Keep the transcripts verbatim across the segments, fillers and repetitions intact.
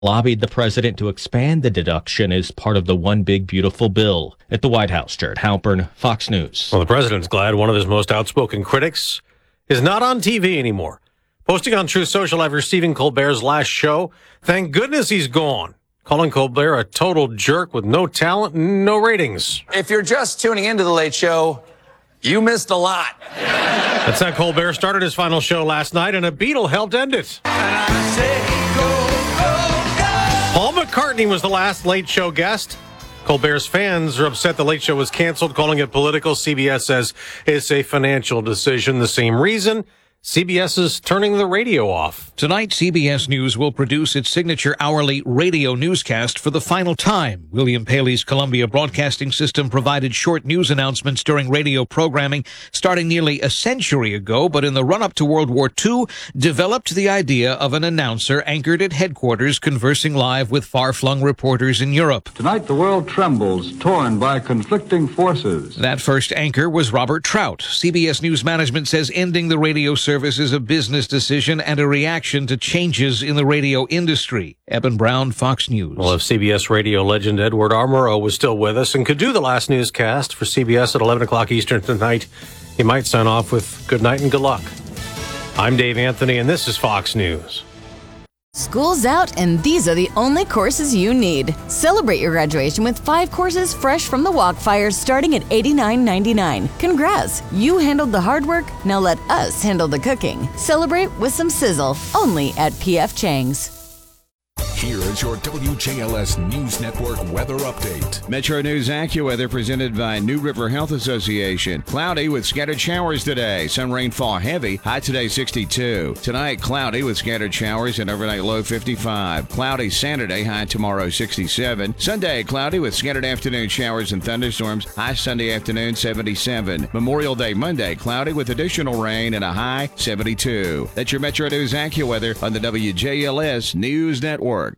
lobbied the president to expand the deduction as part of the One Big Beautiful Bill. At the White House, Jared Halpern, Fox News. Well, the president's glad one of his most outspoken critics is not on T V anymore. Posting on Truth Social after Stephen Colbert's last show, thank goodness he's gone, calling Colbert a total jerk with no talent and no ratings. If you're just tuning into The Late Show, you missed a lot. That's how Colbert started his final show last night, and a Beatle helped end it. Paul McCartney was the last Late Show guest. Colbert's fans are upset the Late Show was canceled, calling it political. C B S says it's a financial decision. The same reason C B S is turning the radio off. Tonight, C B S News will produce its signature hourly radio newscast for the final time. William Paley's Columbia Broadcasting System provided short news announcements during radio programming starting nearly a century ago, but in the run-up to World War Two, developed the idea of an announcer anchored at headquarters conversing live with far-flung reporters in Europe. Tonight, the world trembles, torn by conflicting forces. That first anchor was Robert Trout. C B S News management says ending the radio service Service is a business decision and a reaction to changes in the radio industry. Eben Brown, Fox News. Well, if C B S radio legend Edward R. Murrow was still with us and could do the last newscast for C B S at eleven o'clock Eastern tonight, he might sign off with good night and good luck. I'm Dave Anthony, and this is Fox News. School's out, and these are the only courses you need. Celebrate your graduation with five courses fresh from the Walkfire starting at eighty-nine ninety-nine. Congrats! You handled the hard work, now let us handle the cooking. Celebrate with some sizzle, only at P F Chang's. Here is your W J L S News Network weather update. Metro News AccuWeather presented by New River Health Association. Cloudy with scattered showers today. Some rainfall heavy. High today sixty-two. Tonight cloudy with scattered showers and overnight low fifty-five. Cloudy Saturday. High tomorrow sixty-seven. Sunday cloudy with scattered afternoon showers and thunderstorms. High Sunday afternoon seventy-seven. Memorial Day Monday cloudy with additional rain and a high seventy-two. That's your Metro News AccuWeather on the W J L S News Network.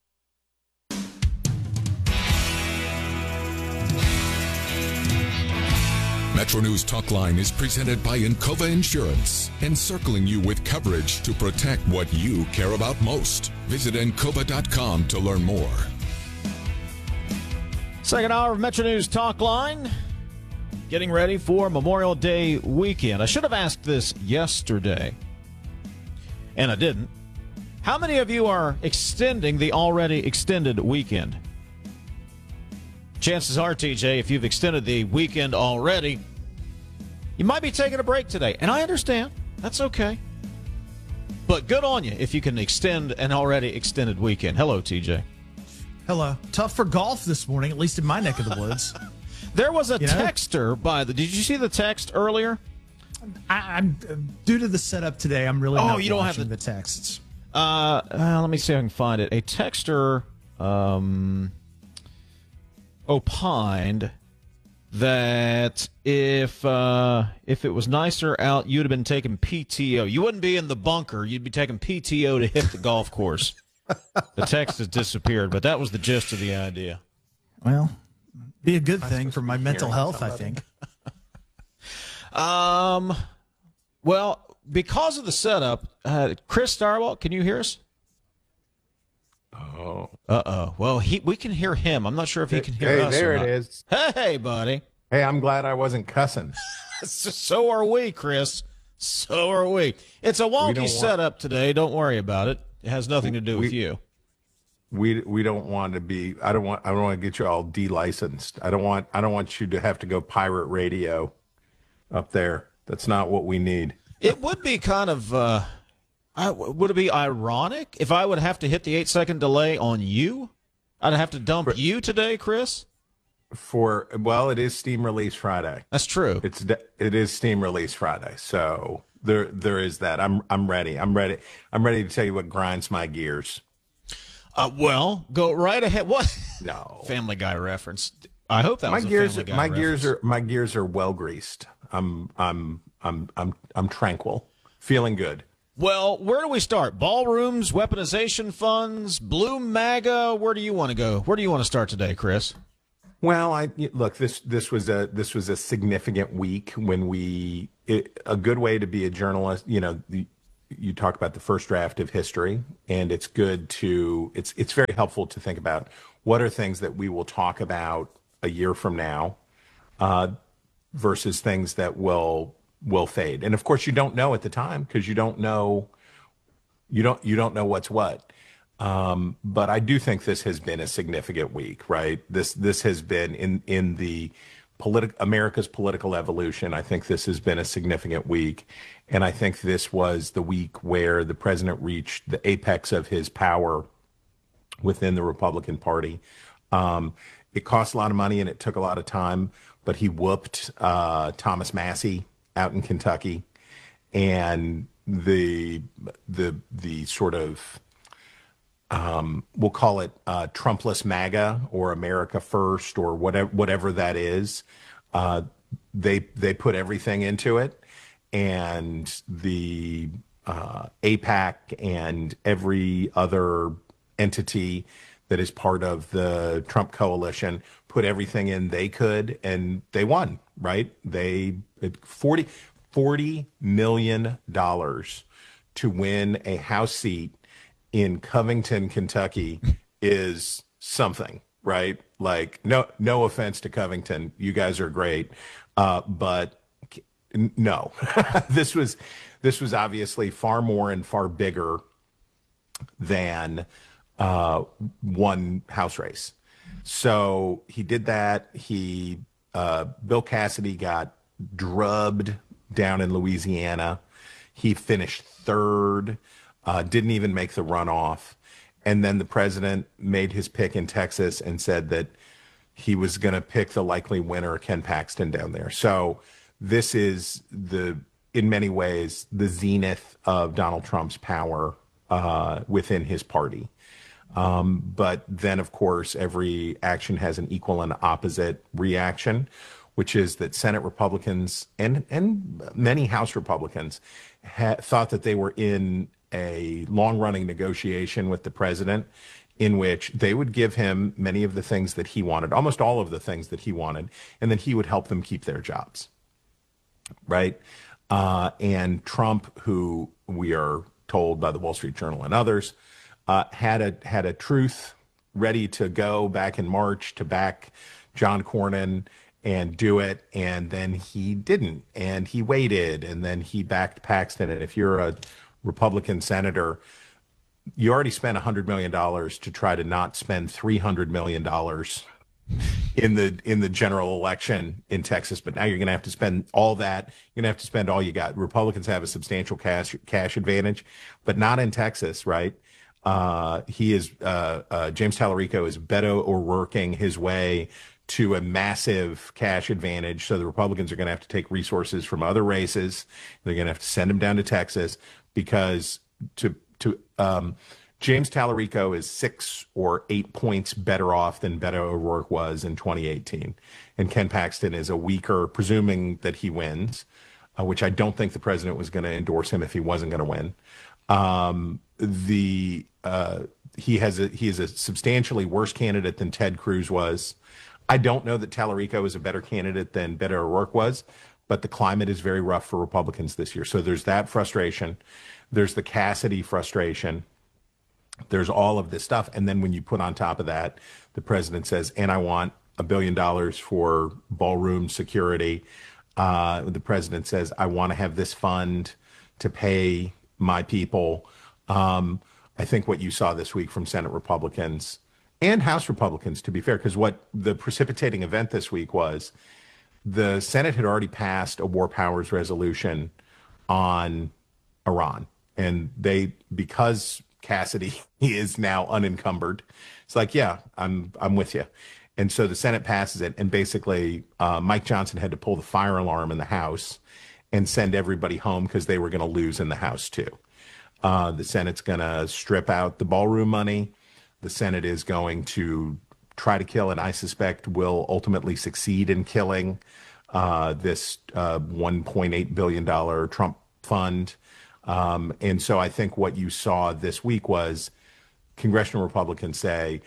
Metro News Talkline is presented by Encova Insurance, encircling you with coverage to protect what you care about most. Visit encova dot com to learn more. Second hour of Metro News Talkline. Getting ready for Memorial Day weekend. I should have asked this yesterday, and I didn't. How many of you are extending the already extended weekend? Chances are, T J, if you've extended the weekend already, you might be taking a break today. And I understand. That's okay. But good on you if you can extend an already extended weekend. Hello, T J. Hello. Tough for golf this morning, at least in my neck of the woods. There was a you know? texter by the... Did you see the text earlier? I, I'm due to the setup today, I'm really oh, not you don't have watching the, the texts. Uh, uh, let me see if I can find it. A texter... Um, opined that if uh, if it was nicer out, you'd have been taking P T O. You wouldn't be in the bunker. You'd be taking P T O to hit the golf course. The text has disappeared, but that was the gist of the idea. Well, be a good thing for my mental health, I think. um, well, because of the setup, uh, Chris Starwalt, can you hear us? Oh. Uh-oh. Well, he we can hear him. I'm not sure if he can hear hey, us. There or it not. is. Hey, buddy. Hey, I'm glad I wasn't cussing. So are we, Chris. So are we. It's a wonky want, setup today. Don't worry about it. It has nothing to do we, with you. We we don't want to be. I don't want. I don't want to get you all delicensed. I don't want. I don't want you to have to go pirate radio up there. That's not what we need. It would be kind of. Uh, I, would it be ironic if I would have to hit the eight second delay on you? I'd have to dump for, you today, Chris. For well, it is Steam Release Friday. That's true. It's it is Steam Release Friday, so there there is that. I'm I'm ready. I'm ready. I'm ready to tell you what grinds my gears. Uh, well, go right ahead. What? No. Family Guy reference. I hope that my was a gears. Family Guy my reference. gears are my gears are well greased. I'm I'm I'm I'm I'm tranquil, feeling good. Well, where do we start? Ballrooms, weaponization funds, Blue MAGA. Where do you want to go? Where do you want to start today, Chris? Well, I look. This this was a this was a significant week when we. It, a good way to be a journalist. You know, the, you talk about the first draft of history, and it's good to it's it's very helpful to think about what are things that we will talk about a year from now uh, versus things that will will fade. And of course, you don't know at the time because you don't know you don't you don't know what's what. Um, but I do think this has been a significant week, right? This this has been in in the politi- America's political evolution. I think this has been a significant week, and I think this was the week where the president reached the apex of his power within the Republican Party. Um, it cost a lot of money and it took a lot of time, but he whooped uh, Thomas Massie out in Kentucky, and the the the sort of Um, we'll call it uh, Trumpless MAGA or America First or whatever whatever that is. Uh, they they put everything into it, and the uh, AIPAC and every other entity that is part of the Trump coalition put everything in they could, and they won. Right? They forty, forty million dollars to win a House seat in Covington, Kentucky is something, right? Like, no, no offense to Covington, you guys are great, uh, but no, this was this was obviously far more and far bigger than uh, one House race. So he did that. He uh, Bill Cassidy got drubbed down in Louisiana. He finished third. Uh, didn't even make the runoff. And then the president made his pick in Texas and said that he was going to pick the likely winner, Ken Paxton, down there. So this is the, in many ways, the zenith of Donald Trump's power uh, within his party. Um, but then, of course, every action has an equal and opposite reaction, which is that Senate Republicans and, and many House Republicans ha- thought that they were in a long-running negotiation with the president in which they would give him many of the things that he wanted, almost all of the things that he wanted, and then he would help them keep their jobs, right? Uh, and Trump, who we are told by the Wall Street Journal and others, uh, had a had a truth ready to go back in March to back John Cornyn and do it, and then he didn't, and he waited, and then he backed Paxton. And if you're a Republican senator, you already spent one hundred million dollars to try to not spend three hundred million dollars in the in the general election in Texas, but now you're going to have to spend all that. You're going to have to spend all you got. Republicans have a substantial cash cash advantage, but not in Texas, right? Uh, he is uh, uh, James Tallarico is Beto O'Rourkeing his way to a massive cash advantage. So the Republicans are going to have to take resources from other races. They're going to have to send them down to Texas. Because to to um, James Tallarico is six or eight points better off than Beto O'Rourke was in twenty eighteen, and Ken Paxton is a weaker, presuming that he wins, uh, which I don't think the president was going to endorse him if he wasn't going to win. Um, the uh, he has a he is a substantially worse candidate than Ted Cruz was. I don't know that Tallarico is a better candidate than Beto O'Rourke was. But the climate is very rough for Republicans this year. So there's that frustration. There's the Cassidy frustration. There's all of this stuff. And then when you put on top of that, the president says, and I want a billion dollars for ballroom security. Uh, the president says, I want to have this fund to pay my people. Um, I think what you saw this week from Senate Republicans and House Republicans, to be fair, because what the precipitating event this week was, the Senate had already passed a war powers resolution on Iran. And they, because Cassidy is now unencumbered, it's like, yeah, I'm I'm with you. And so the Senate passes it. And basically, uh, Mike Johnson had to pull the fire alarm in the House and send everybody home because they were going to lose in the House, too. Uh, the Senate's going to strip out the ballroom money. The Senate is going to try to kill, and I suspect will ultimately succeed in killing uh, this uh, one point eight billion dollars Trump fund. Um, and so I think what you saw this week was congressional Republicans say,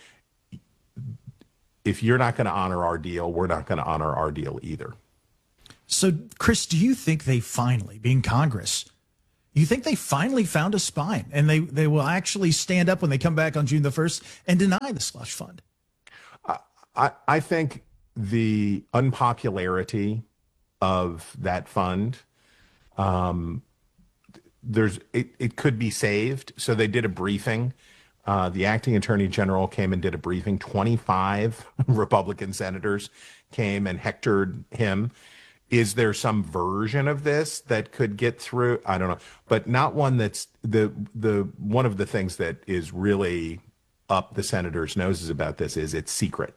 if you're not going to honor our deal, we're not going to honor our deal either. So, Chris, do you think they finally, being Congress, you think they finally found a spine and they, they will actually stand up when they come back on June the first and deny the slush fund? I, I think the unpopularity of that fund, um, there's it, it could be saved. So they did a briefing. Uh, the acting attorney general came and did a briefing. twenty-five Republican senators came and hectored him. Is there some version of this that could get through? I don't know, but not one that's the the one of the things that is really up the senators' noses about this is it's secret.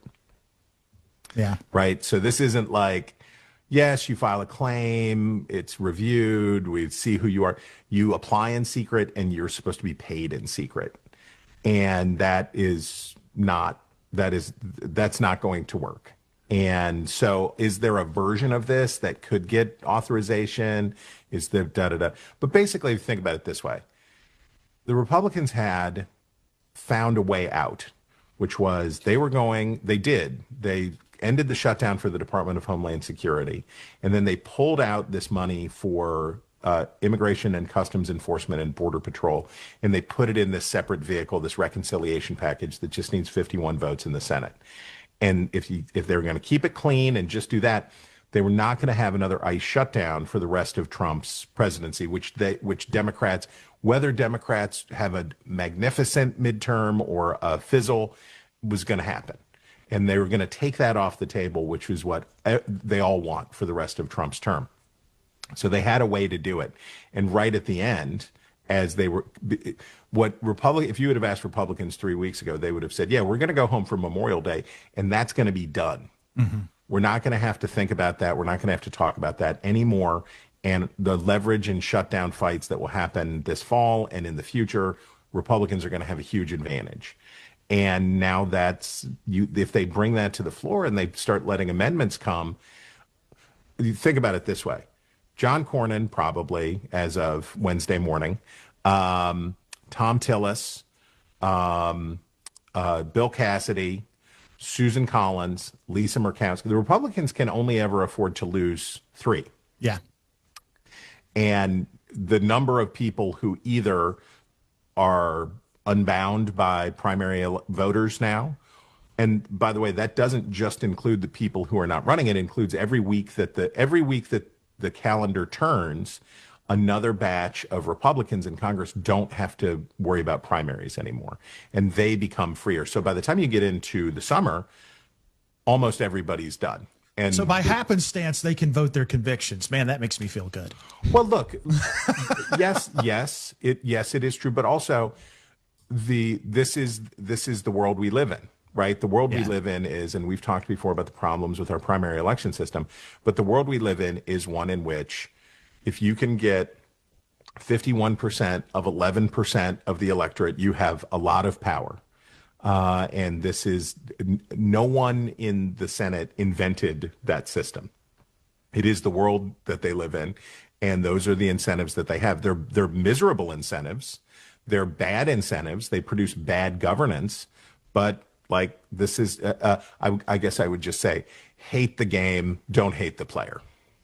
Yeah. Right. So this isn't like, yes, you file a claim, it's reviewed, we see who you are. You apply in secret and you're supposed to be paid in secret. And that is not, that is, that's not going to work. And so is there a version of this that could get authorization? Is there da da da? But basically, think about it this way. The Republicans had found a way out, which was they were going, they did, they ended the shutdown for the Department of Homeland Security. And then they pulled out this money for uh, Immigration and Customs Enforcement and Border Patrol. And they put it in this separate vehicle, this reconciliation package that just needs fifty-one votes in the Senate. And if you, if they were going to keep it clean and just do that, they were not going to have another ICE shutdown for the rest of Trump's presidency, which they, which Democrats, whether Democrats have a magnificent midterm or a fizzle, was going to happen. And they were going to take that off the table, which is what they all want for the rest of Trump's term. So they had a way to do it. And right at the end, as they were, what Republic, if you would have asked Republicans three weeks ago, they would have said, yeah, we're going to go home for Memorial Day, and that's going to be done. Mm-hmm. We're not going to have to think about that. We're not going to have to talk about that anymore. And the leverage and shutdown fights that will happen this fall and in the future, Republicans are going to have a huge advantage. And now that's, you, if they bring that to the floor and they start letting amendments come, you think about it this way. John Cornyn, probably, as of Wednesday morning, um, Tom Tillis, um, uh, Bill Cassidy, Susan Collins, Lisa Murkowski. The Republicans can only ever afford to lose three. Yeah. And the number of people who either are unbound by primary voters now, and by the way, that doesn't just include the people who are not running. It includes every week that the every week that the calendar turns, another batch of Republicans in Congress don't have to worry about primaries anymore, and they become freer. So by the time you get into the summer, almost everybody's done. And so by happenstance, they can vote their convictions. Man, that makes me feel good. Well, look, yes, yes, it yes, it is true, but also the this is this is the world we live in. Right. The world yeah. we live in is, and we've talked before about the problems with our primary election system, but the world we live in is one in which if you can get fifty-one percent of eleven percent of the electorate, you have a lot of power. Uh, and this is, no one in the Senate invented that system. It is the world that they live in. And those are the incentives that they have. They're, they're miserable incentives. They're bad incentives. They produce bad governance, but like this is, uh, uh, I, I guess I would just say, hate the game, don't hate the player.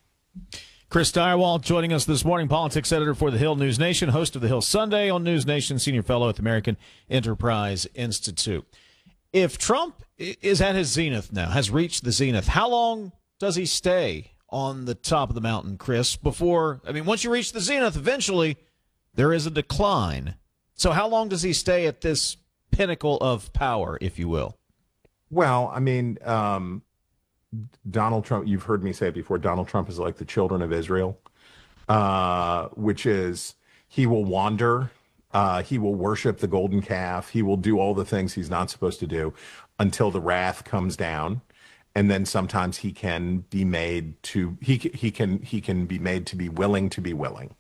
Chris Direwalt joining us this morning, politics editor for the Hill News Nation, host of the Hill Sunday on News Nation, senior fellow at the American Enterprise Institute. If Trump is at his zenith now, has reached the zenith, how long does he stay on the top of the mountain, Chris, before, I mean, once you reach the zenith, eventually there is a decline. So how long does he stay at this pinnacle of power, if you will? Well, I mean, um, Donald Trump, you've heard me say it before, Donald Trump is like the children of Israel, uh, which is he will wander, uh, he will worship the golden calf, he will do all the things he's not supposed to do until the wrath comes down. And then sometimes he can be made to, he, he can, he can be made to be willing to be willing.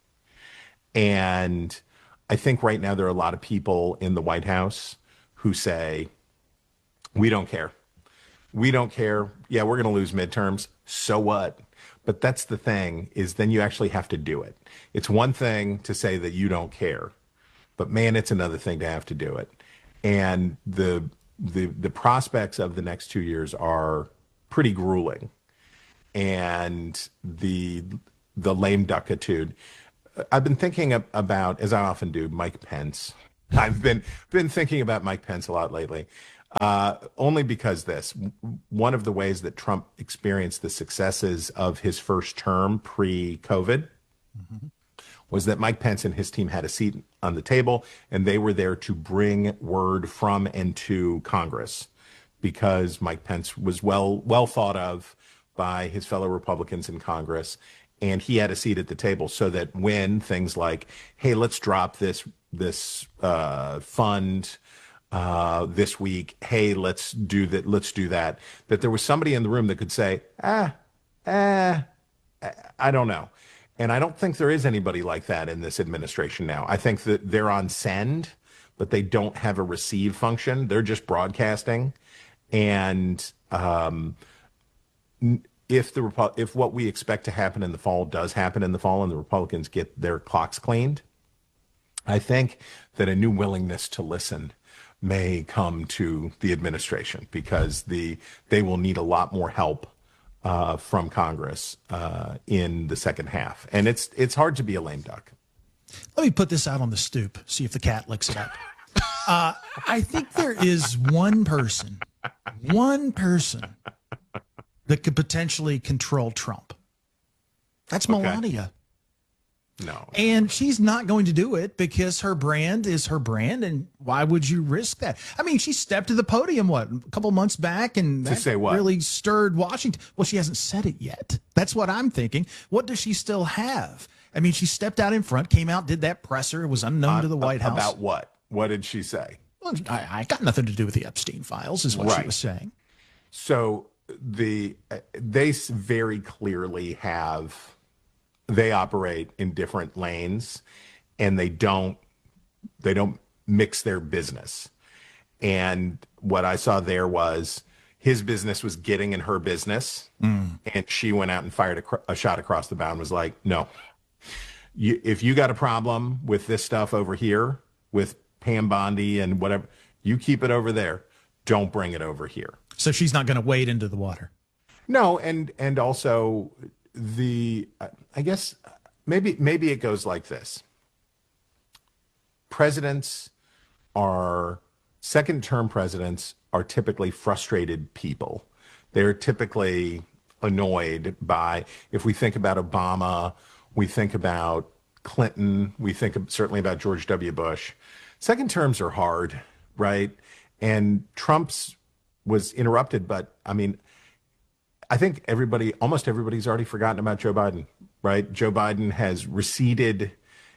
And I think right now there are a lot of people in the White House who say, we don't care. We don't care. Yeah, we're going to lose midterms. So what? But that's the thing, is then you actually have to do it. It's one thing to say that you don't care, but man, it's another thing to have to do it. And the the the prospects of the next two years are pretty grueling. And the the lame duckitude. I've been thinking about, as I often do, Mike Pence. I've been been thinking about Mike Pence a lot lately, uh, only because this, one of the ways that Trump experienced the successes of his first term pre-COVID mm-hmm. was that Mike Pence and his team had a seat on the table, and they were there to bring word from and to Congress, because Mike Pence was well well thought of by his fellow Republicans in Congress, and he had a seat at the table, so that when things like, hey, let's drop this this uh, fund uh, this week, hey, let's do that, let's do that, that there was somebody in the room that could say, ah, ah, I don't know. And I don't think there is anybody like that in this administration now. I think that they're on send, but they don't have a receive function. They're just broadcasting. And um, if the if what we expect to happen in the fall does happen in the fall, and the Republicans get their clocks cleaned, I think that a new willingness to listen may come to the administration, because the they will need a lot more help uh, from Congress uh, in the second half. And it's it's hard to be a lame duck. Let me put this out on the stoop, see if the cat licks it up. Uh, I think there is one person, one person that could potentially control Trump. That's Melania. Okay. No. And she's not going to do it, because her brand is her brand. And why would you risk that? I mean, she stepped to the podium, what, a couple months back, and that to say what? really stirred Washington. Well, she hasn't said it yet. That's what I'm thinking. What does she still have? I mean, she stepped out in front, came out, did that presser. It was unknown uh, to the White House. About what? What did she say? Well, I, I got nothing to do with the Epstein files, is what right. she was saying. So the uh, they very clearly have, they operate in different lanes, and they don't they don't mix their business. And what I saw there was his business was getting in her business, mm. and she went out and fired a, a shot across the bow and was like, no, you, if you got a problem with this stuff over here with Pam Bondi and whatever, you keep it over there. Don't bring it over here. So she's not going to wade into the water. No, and and also the I guess maybe maybe it goes like this. Presidents are second term presidents are typically frustrated people. They're typically annoyed by, if we think about Obama, we think about Clinton, we think certainly about George W. Bush. Second terms are hard, right? And Trump's was interrupted, but I mean, I think everybody, almost everybody's already forgotten about Joe Biden, right? Joe Biden has receded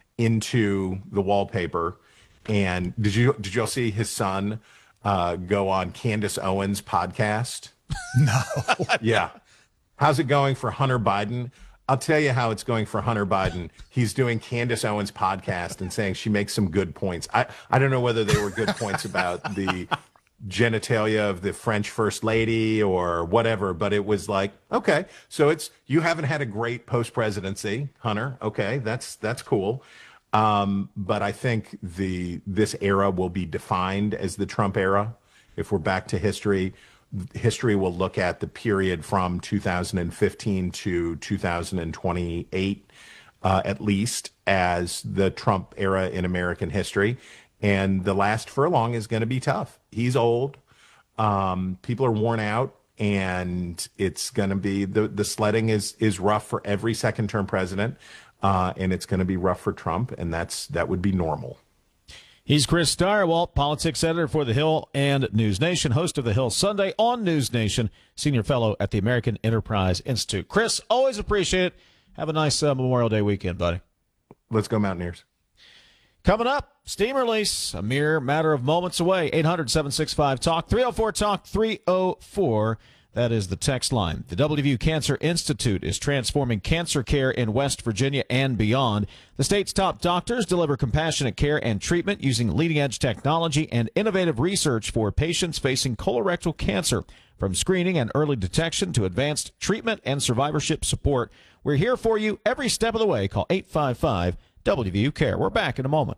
into the wallpaper. And did you did you all see his son uh, go on Candace Owens' podcast? No. Yeah. How's it going for Hunter Biden? I'll tell you how it's going for Hunter Biden. He's doing Candace Owens' podcast and saying she makes some good points. I, I don't know whether they were good points about the genitalia of the French first lady or whatever, but it was like, okay, so it's, you haven't had a great post-presidency, Hunter. Okay, that's that's cool. Um, but I think the this era will be defined as the Trump era. If we're back to history, history will look at the period from two thousand fifteen to two thousand twenty-eight, uh, at least, as the Trump era in American history. And the last furlong is going to be tough. He's old. Um, people are worn out, and it's going to be the the sledding is is rough for every second term president, uh, and it's going to be rough for Trump, and that's that would be normal. He's Chris Stirewalt, politics editor for The Hill and News Nation, host of The Hill Sunday on News Nation, senior fellow at the American Enterprise Institute. Chris, always appreciate it. Have a nice uh, Memorial Day weekend, buddy. Let's go Mountaineers. Coming up, steam release, a mere matter of moments away. eight hundred, seven six five, talk, three oh four, talk, three oh four. That is the text line. The W V U Cancer Institute is transforming cancer care in West Virginia and beyond. The state's top doctors deliver compassionate care and treatment using leading-edge technology and innovative research for patients facing colorectal cancer. From screening and early detection to advanced treatment and survivorship support, we're here for you every step of the way. Call eight five five W V U Care. We're back in a moment.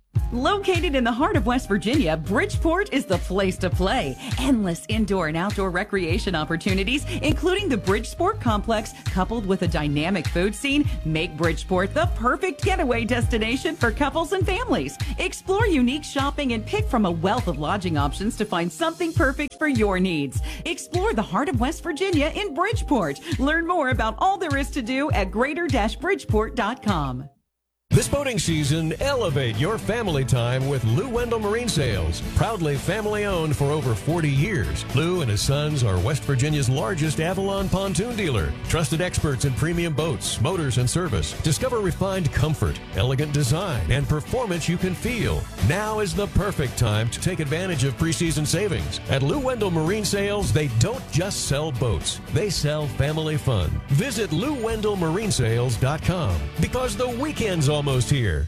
Located in the heart of West Virginia, Bridgeport is the place to play. Endless indoor and outdoor recreation opportunities, including the Bridgeport Complex, coupled with a dynamic food scene, make Bridgeport the perfect getaway destination for couples and families. Explore unique shopping and pick from a wealth of lodging options to find something perfect for your needs. Explore the heart of West Virginia in Bridgeport. Learn more about all there is to do at greater bridgeport dot com. This boating season, elevate your family time with Lou Wendell Marine Sales. Proudly family-owned for over forty years, Lou and his sons are West Virginia's largest Avalon pontoon dealer. Trusted experts in premium boats, motors, and service. Discover refined comfort, elegant design, and performance you can feel. Now is the perfect time to take advantage of preseason savings. At Lou Wendell Marine Sales, they don't just sell boats. They sell family fun. Visit Lou Wendell Marine Sales dot com because the weekend's almost here.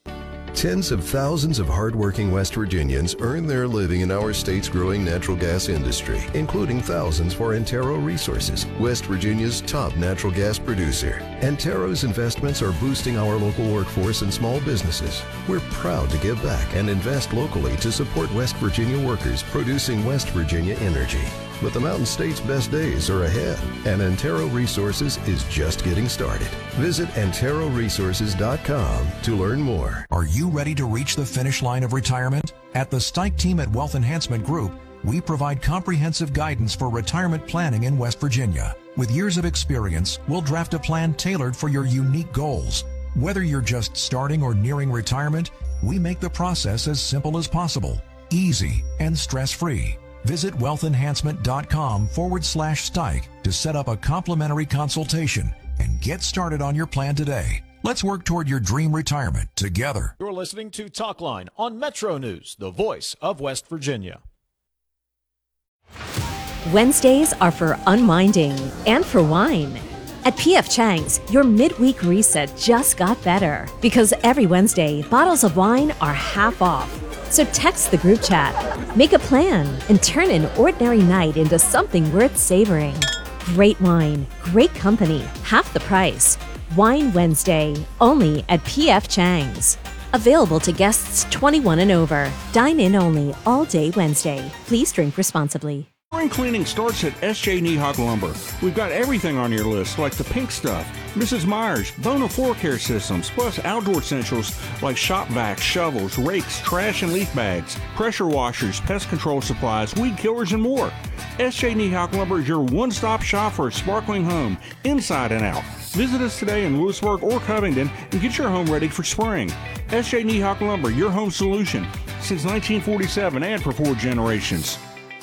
Tens of thousands of hardworking West Virginians earn their living in our state's growing natural gas industry, including thousands for Antero Resources, West Virginia's top natural gas producer. Antero's investments are boosting our local workforce and small businesses. We're proud to give back and invest locally to support West Virginia workers producing West Virginia energy. But the Mountain State's best days are ahead, and Antero Resources is just getting started. Visit Antero Resources dot com to learn more. Are you ready to reach the finish line of retirement? At the Stike team at Wealth Enhancement Group, we provide comprehensive guidance for retirement planning in West Virginia. With years of experience, we'll draft a plan tailored for your unique goals. Whether you're just starting or nearing retirement, we make the process as simple as possible, easy, and stress-free. Visit wealthenhancement.com forward slash Stike to set up a complimentary consultation and get started on your plan today. Let's work toward your dream retirement together. You're listening to Talkline on Metro News, the voice of West Virginia. Wednesdays are for unwinding and for wine. At P F Chang's, your midweek reset just got better because every Wednesday, bottles of wine are half off. So text the group chat, make a plan, and turn an ordinary night into something worth savoring. Great wine, great company, half the price. Wine Wednesday, only at P F Chang's. Available to guests twenty-one and over. Dine in only all day Wednesday. Please drink responsibly. Spring cleaning starts at S J Niehawk Lumber. We've got everything on your list, like the pink stuff, Missus Myers, Bona Floor Care Systems, plus outdoor essentials like shop vacs, shovels, rakes, trash and leaf bags, pressure washers, pest control supplies, weed killers, and more. S J Niehawk Lumber is your one-stop shop for a sparkling home, inside and out. Visit us today in Lewisburg or Covington and get your home ready for spring. S J Niehawk Lumber, your home solution since nineteen forty-seven and for four generations.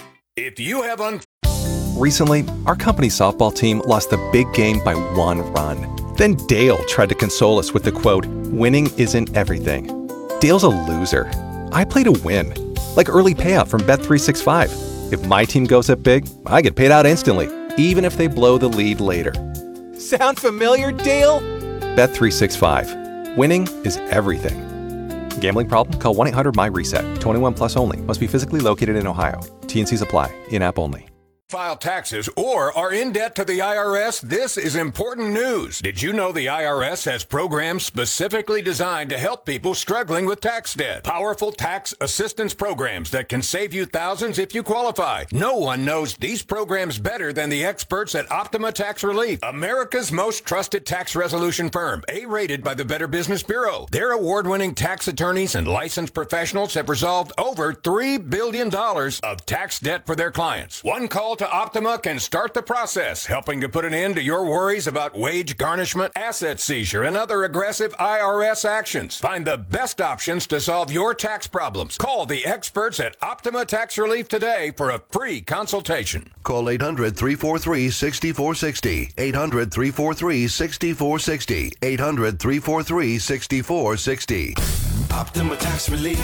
If you have un- Recently, our company softball team lost the big game by one run. Then Dale tried to console us with the quote, "Winning isn't everything." Dale's a loser. I play to win. Like early payout from Bet three sixty-five. If my team goes up big, I get paid out instantly, even if they blow the lead later. Sound familiar, Dale? Bet three sixty-five. Winning is everything. Gambling problem? Call one eight hundred M Y reset. twenty-one plus only. Must be physically located in Ohio. T N Cs apply. In-app only. File taxes or are in debt to the I R S, this is important news. Did you know the I R S has programs specifically designed to help people struggling with tax debt? Powerful tax assistance programs that can save you thousands if you qualify. No one knows these programs better than the experts at Optima Tax Relief, America's most trusted tax resolution firm, A-rated by the Better Business Bureau. Their award-winning tax attorneys and licensed professionals have resolved over three billion dollars of tax debt for their clients. One call to Optima can start the process, helping to put an end to your worries about wage garnishment, asset seizure, and other aggressive I R S actions. Find the best options to solve your tax problems. Call the experts at Optima Tax Relief today for a free consultation. Call eight hundred, three four three, six four six zero. eight hundred, three four three, six four six zero. eight hundred, three four three, six four six zero. Optima Tax Relief.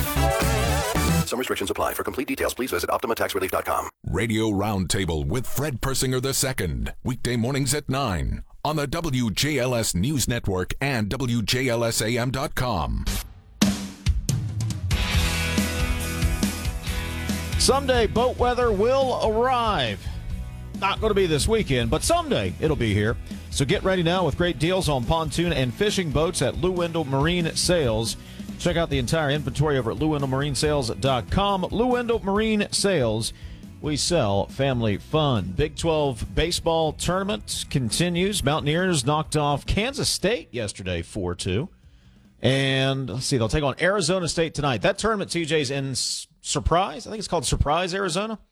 Some restrictions apply. For complete details, please visit optima tax relief dot com. Radio Roundtable with Fred Persinger the Second. Weekday mornings at nine on the W J L S News Network and W J L S A M dot com. Someday boat weather will arrive. Not going to be this weekend, but someday it'll be here. So get ready now with great deals on pontoon and fishing boats at Lou Wendell Marine Sales. Check out the entire inventory over at Lou Wendell Marine Sales dot com. Lou Wendell Marine Sales. We sell family fun. Big twelve baseball tournament continues. Mountaineers knocked off Kansas State yesterday four two. And let's see, they'll take on Arizona State tonight. That tournament, T J's in Surprise. I think it's called Surprise, Arizona.